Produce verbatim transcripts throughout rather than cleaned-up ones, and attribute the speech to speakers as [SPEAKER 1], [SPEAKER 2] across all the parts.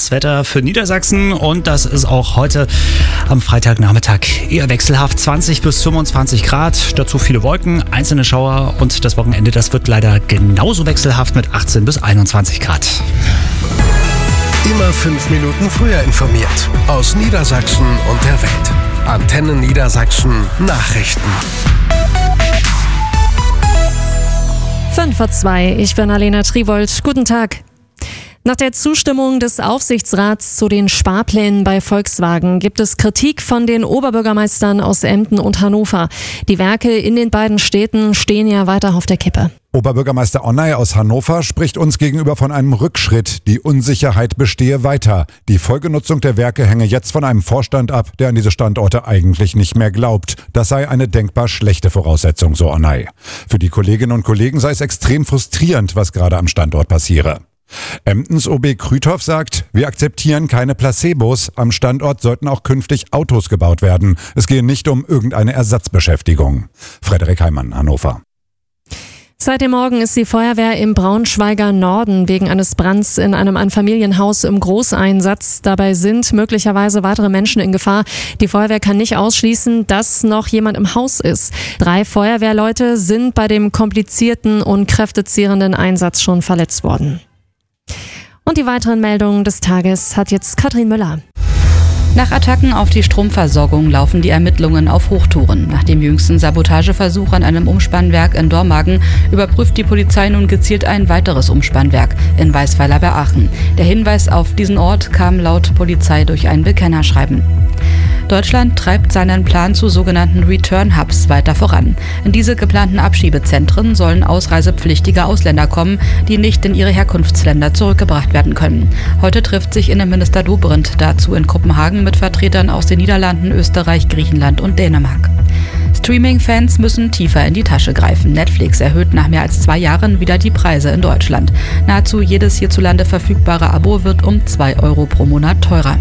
[SPEAKER 1] das Wetter für Niedersachsen und das ist auch heute am Freitagnachmittag eher wechselhaft. zwanzig bis fünfundzwanzig Grad, dazu viele Wolken, einzelne Schauer und das Wochenende, das wird leider genauso wechselhaft mit achtzehn bis einundzwanzig Grad.
[SPEAKER 2] Immer fünf Minuten früher informiert. Aus Niedersachsen und der Welt. Antenne Niedersachsen Nachrichten.
[SPEAKER 3] fünf vor zwei, ich bin Alena Triwold. Guten Tag. Nach der Zustimmung des Aufsichtsrats zu den Sparplänen bei Volkswagen gibt es Kritik von den Oberbürgermeistern aus Emden und Hannover. Die Werke in den beiden Städten stehen ja weiter auf der Kippe.
[SPEAKER 4] Oberbürgermeister Onnay aus Hannover spricht uns gegenüber von einem Rückschritt. Die Unsicherheit bestehe weiter. Die Folgenutzung der Werke hänge jetzt von einem Vorstand ab, der an diese Standorte eigentlich nicht mehr glaubt. Das sei eine denkbar schlechte Voraussetzung, so Onnay. Für die Kolleginnen und Kollegen sei es extrem frustrierend, was gerade am Standort passiere. Emdens O B Krüthoff sagt, wir akzeptieren keine Placebos. Am Standort sollten auch künftig Autos gebaut werden. Es gehe nicht um irgendeine Ersatzbeschäftigung. Frederik Heimann, Hannover.
[SPEAKER 3] Seit dem Morgen ist die Feuerwehr im Braunschweiger Norden wegen eines Brands in einem Einfamilienhaus im Großeinsatz. Dabei sind möglicherweise weitere Menschen in Gefahr. Die Feuerwehr kann nicht ausschließen, dass noch jemand im Haus ist. Drei Feuerwehrleute sind bei dem komplizierten und kräftezehrenden Einsatz schon verletzt worden. Und die weiteren Meldungen des Tages hat jetzt Katrin Müller.
[SPEAKER 5] Nach Attacken auf die Stromversorgung laufen die Ermittlungen auf Hochtouren. Nach dem jüngsten Sabotageversuch an einem Umspannwerk in Dormagen überprüft die Polizei nun gezielt ein weiteres Umspannwerk in Weißweiler bei Aachen. Der Hinweis auf diesen Ort kam laut Polizei durch ein Bekennerschreiben. Deutschland treibt seinen Plan zu sogenannten Return-Hubs weiter voran. In diese geplanten Abschiebezentren sollen ausreisepflichtige Ausländer kommen, die nicht in ihre Herkunftsländer zurückgebracht werden können. Heute trifft sich Innenminister Dobrindt dazu in Kopenhagen mit Vertretern aus den Niederlanden, Österreich, Griechenland und Dänemark. Streaming-Fans müssen tiefer in die Tasche greifen. Netflix erhöht nach mehr als zwei Jahren wieder die Preise in Deutschland. Nahezu jedes hierzulande verfügbare Abo wird um zwei Euro pro Monat teurer.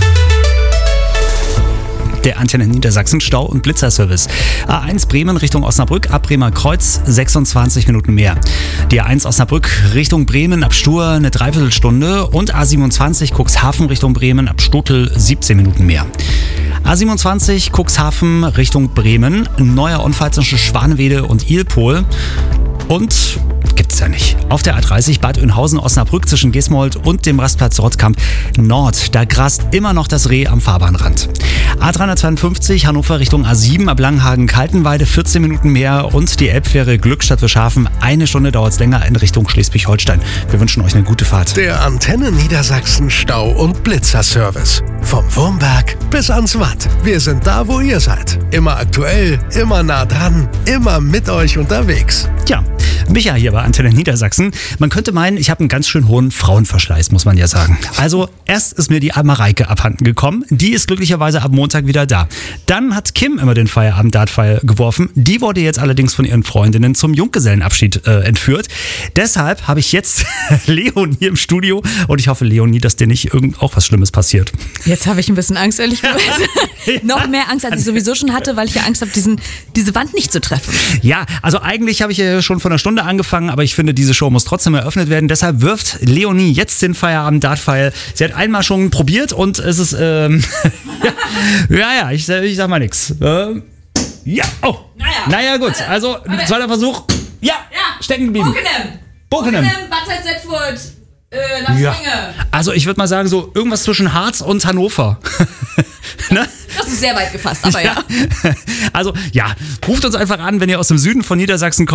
[SPEAKER 1] Der Antenne Niedersachsen Stau- und Blitzerservice. A eins Bremen Richtung Osnabrück ab Bremer Kreuz sechsundzwanzig Minuten mehr. Die A eins Osnabrück Richtung Bremen ab Stur eine Dreiviertelstunde und A siebenundzwanzig Cuxhaven Richtung Bremen ab Stotel siebzehn Minuten mehr. A siebenundzwanzig Cuxhaven Richtung Bremen, neuer Unfall zwischen Schwanewede und Ilpol und gibt's ja nicht. Auf der A dreißig Bad Oeynhausen-Osnabrück zwischen Gesmold und dem Rastplatz Rottkamp Nord. Da grast immer noch das Reh am Fahrbahnrand. A dreihundertzweiundfünfzig Hannover Richtung A sieben ab Langenhagen-Kaltenweide vierzehn Minuten mehr und die Elbfähre Glückstadt-Wilshaven eine Stunde dauert's länger in Richtung Schleswig-Holstein. Wir wünschen euch eine gute Fahrt.
[SPEAKER 2] Der Antenne Niedersachsen Stau- und Blitzerservice. Vom Wurmberg bis ans Watt. Wir sind da, wo ihr seid. Immer aktuell, immer nah dran, immer mit euch unterwegs.
[SPEAKER 1] Tja, Micha hier bei Antenne Niedersachsen. Man könnte meinen, ich habe einen ganz schön hohen Frauenverschleiß, muss man ja sagen. Also erst ist mir die Mareike abhanden gekommen. Die ist glücklicherweise ab Montag wieder da. Dann hat Kim immer den Feierabend-Dartpfeil geworfen. Die wurde jetzt allerdings von ihren Freundinnen zum Junggesellenabschied äh, entführt. Deshalb habe ich jetzt Leonie hier im Studio und ich hoffe, Leonie, dass dir nicht irgend auch was Schlimmes passiert.
[SPEAKER 6] Jetzt habe ich ein bisschen Angst, ehrlich gesagt. Ja. Noch mehr Angst, als ich sowieso schon hatte, weil ich ja Angst habe, diesen, diese Wand nicht zu treffen.
[SPEAKER 1] Ja, also eigentlich habe ich ja schon vor einer Stunde angefangen, aber ich finde, diese Show muss trotzdem eröffnet werden. Deshalb wirft Leonie jetzt den Feierabend-Dartpfeil. Sie hat einmal schon probiert und es ist, ähm, ja, ja, ich, ich sag mal nix. Ähm, ja, oh, naja, naja gut, warte, also warte. Zweiter Versuch. Ja, ja, stecken geblieben.
[SPEAKER 6] Bokenem.
[SPEAKER 1] Bokenem.
[SPEAKER 6] Bokenem, Bad Salzuflen, äh, nach
[SPEAKER 1] ja.
[SPEAKER 6] Springe.
[SPEAKER 1] Also ich würde mal sagen, so irgendwas zwischen Harz und Hannover. Ne?
[SPEAKER 6] Das ist sehr weit gefasst, aber ja.
[SPEAKER 1] ja. Also ja, ruft uns einfach an, wenn ihr aus dem Süden von Niedersachsen kommt.